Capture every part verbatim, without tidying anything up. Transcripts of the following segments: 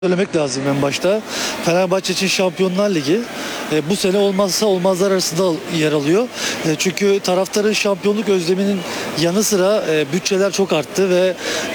Söylemek lazım en başta. Fenerbahçe için Şampiyonlar Ligi e, bu sene olmazsa olmazlar arasında yer alıyor. E, çünkü taraftarın şampiyonluk özleminin yanı sıra e, bütçeler çok arttı ve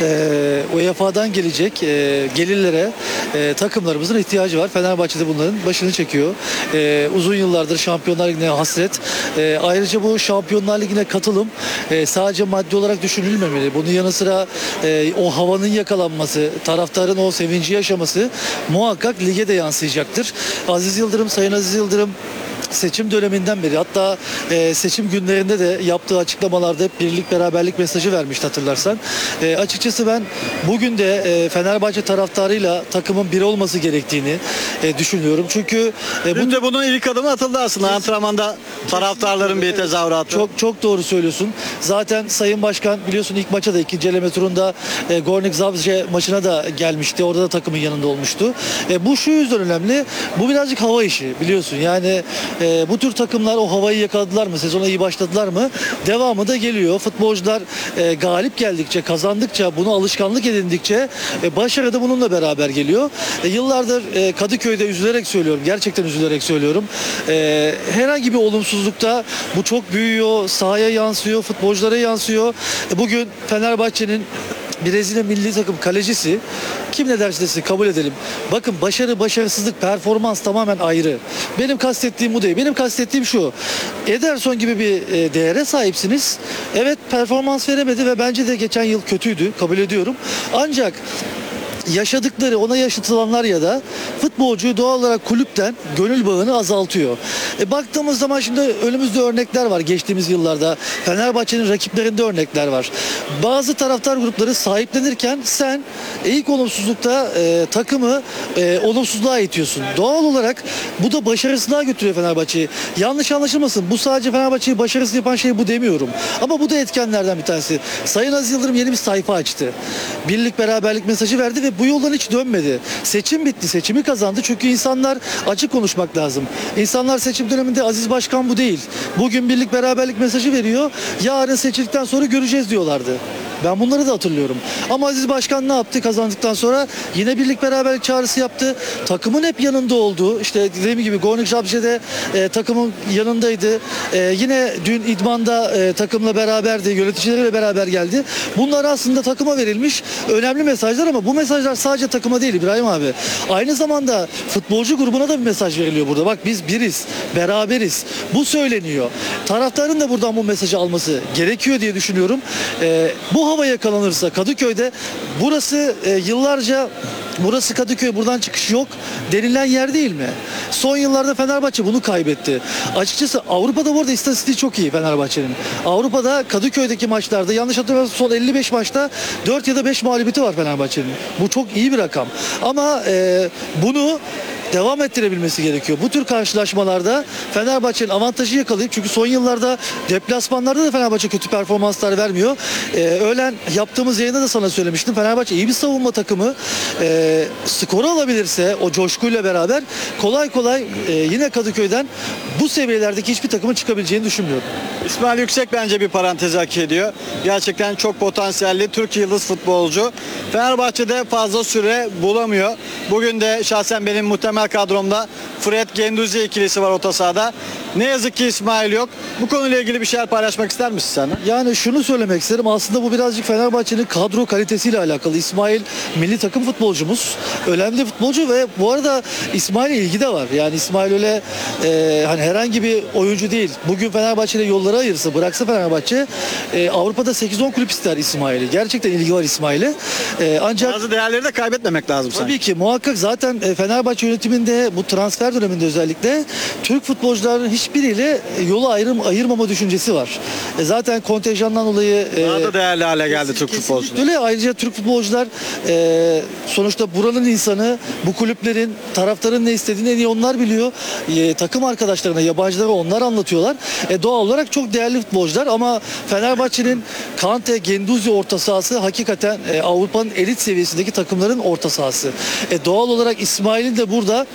e, U E F A'dan gelecek e, gelirlere e, takımlarımızın ihtiyacı var. Fenerbahçe de bunların başını çekiyor. E, uzun yıllardır Şampiyonlar Ligi'ne hasret. E, ayrıca bu Şampiyonlar Ligi'ne katılım e, sadece maddi olarak düşünülmemeli. Bunun yanı sıra e, o havanın yakalanması, taraftarın o sevinci yaşaması muhakkak lige de yansıyacaktır. Aziz Yıldırım, Sayın Aziz Yıldırım seçim döneminden beri, hatta e, seçim günlerinde de yaptığı açıklamalarda hep birlik beraberlik mesajı vermişti, hatırlarsan. E, açıkçası ben bugün de e, Fenerbahçe taraftarıyla takımın bir olması gerektiğini e, düşünüyorum. Çünkü e, Dün bu de bunun ilk adımı atıldı aslında. Antrenmanda taraftarların bir tezahüratı. Çok çok doğru söylüyorsun. Zaten Sayın Başkan biliyorsun ilk maça da ikinci eleme turunda e, Gornik Zabrze maçına da gelmişti. Orada da takımın yanında olmuştu. E, bu şu yüzden önemli. Bu birazcık hava işi biliyorsun. Yani e, bu tür takımlar o havayı yakaladılar mı? Sezona iyi başladılar mı? Devamı da geliyor. Futbolcular e, galip geldikçe, kazandıkça, bunu alışkanlık edindikçe e, başarı da bununla beraber geliyor. E, yıllardır e, Kadıköy'de üzülerek söylüyorum. Gerçekten üzülerek söylüyorum. E, herhangi bir olumsuzlukta bu çok büyüyor, sahaya yansıyor, futbolculara yansıyor. E, bugün Fenerbahçe'nin Brezilya milli takım kalecisi, kim ne derse desin kabul edelim. Bakın, başarı, başarısızlık, performans tamamen ayrı. Benim kastettiğim bu değil. Benim kastettiğim şu: Ederson gibi bir e, değere sahipsiniz. Evet, performans veremedi ve bence de geçen yıl kötüydü. Kabul ediyorum. Ancak yaşadıkları, ona yaşatılanlar ya da futbolcuyu doğal olarak kulüpten gönül bağını azaltıyor. E baktığımız zaman şimdi önümüzde örnekler var geçtiğimiz yıllarda. Fenerbahçe'nin rakiplerinde örnekler var. Bazı taraftar grupları sahiplenirken sen ilk olumsuzlukta e, takımı e, olumsuzluğa itiyorsun. Doğal olarak bu da başarısızlığa götürüyor Fenerbahçe'yi. Yanlış anlaşılmasın. Bu sadece Fenerbahçe'yi başarısız yapan şey bu demiyorum. Ama bu da etkenlerden bir tanesi. Sayın Aziz Yıldırım yeni bir sayfa açtı. Birlik beraberlik mesajı verdi ve bu yoldan hiç dönmedi. Seçim bitti. Seçimi kazandı. Çünkü insanlar, açık konuşmak lazım, İnsanlar seçim döneminde Aziz Başkan bu değil, bugün birlik beraberlik mesajı veriyor, yarın seçildikten sonra göreceğiz diyorlardı. Ben bunları da hatırlıyorum. Ama Aziz Başkan ne yaptı kazandıktan sonra? Yine birlik beraberlik çağrısı yaptı. Takımın hep yanında olduğu, işte dediğim gibi Gornik Zabrze de e, takımın yanındaydı. E, yine dün idmanda e, takımla beraberdi. Yöneticileriyle beraber geldi. Bunlar aslında takıma verilmiş önemli mesajlar, ama bu mesajlar sadece takıma değil İbrahim abi. Aynı zamanda futbolcu grubuna da bir mesaj veriliyor burada. Bak, biz biriz, beraberiz. Bu söyleniyor. Taraftarın da buradan bu mesajı alması gerekiyor diye düşünüyorum. E, bu hava yakalanırsa Kadıköy'de, burası e, yıllarca burası Kadıköy, buradan çıkış yok denilen yer değil mi? Son yıllarda Fenerbahçe bunu kaybetti. Açıkçası Avrupa'da bu arada istatistiği çok iyi Fenerbahçe'nin. Avrupa'da Kadıköy'deki maçlarda, yanlış hatırlamıyorsam son elli beş maçta dört ya da beş mağlubiyeti var Fenerbahçe'nin. Bu çok iyi bir rakam. Ama e, bunu devam ettirebilmesi gerekiyor. Bu tür karşılaşmalarda Fenerbahçe'nin avantajı yakalayıp, çünkü son yıllarda deplasmanlarda da Fenerbahçe kötü performanslar vermiyor. Ee, öğlen yaptığımız yayında da sana söylemiştim. Fenerbahçe iyi bir savunma takımı. Ee, skoru alabilirse o coşkuyla beraber kolay kolay e, yine Kadıköy'den bu seviyelerdeki hiçbir takımın çıkabileceğini düşünmüyorum. İsmail Yüksek bence bir parantez hak ediyor. Gerçekten çok potansiyelli Türk yıldız futbolcu. Fenerbahçe'de fazla süre bulamıyor. Bugün de şahsen benim muhtemel kadromda Fred Guendouzi ikilisi var orta sahada. Ne yazık ki İsmail yok. Bu konuyla ilgili bir şeyler paylaşmak ister misin sen? Yani şunu söylemek isterim. Aslında bu birazcık Fenerbahçe'nin kadro kalitesiyle alakalı. İsmail milli takım futbolcumuz. Önemli futbolcu ve bu arada İsmail'e ilgi de var. Yani İsmail öyle e, hani herhangi bir oyuncu değil. Bugün Fenerbahçe'yle yolları ayırsa, bıraksa Fenerbahçe, e, Avrupa'da sekiz on kulüp ister İsmail'i. Gerçekten ilgi var İsmail'e. E, ancak Bazı değerleri de kaybetmemek lazım sanki. tabii ki muhakkak, zaten e, Fenerbahçe yönetiminde bu transfer döneminde özellikle Türk futbolcuların hiçbiriyle yolu ayrım, ayırmama düşüncesi var. E, zaten kontenjandan dolayı e, Daha da değerli hale geldi Türk futbolcular. Öyle. Ayrıca Türk futbolcular e, sonuçta buranın insanı, bu kulüplerin, taraftarın ne istediğini en iyi onlar biliyor. E, takım arkadaşlarına, yabancılara onlar anlatıyorlar. E, doğal olarak çok değerli futbolcular, ama Fenerbahçe'nin Kante, Guendouzi orta sahası hakikaten e, Avrupa'nın elit seviyesindeki takımların orta sahası. E, doğal olarak İsmail'in de burada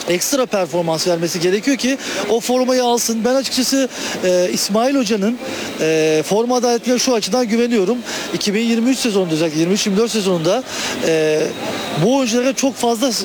ekstra performans vermesi gerekiyor ki o formayı alsın. Ben açıkçası e, İsmail Hoca'nın e, forma adaletine şu açıdan güveniyorum. iki bin yirmi üç sezonunda, özellikle yirmi üç yirmi dört sezonunda e, bu oyunculara çok fazla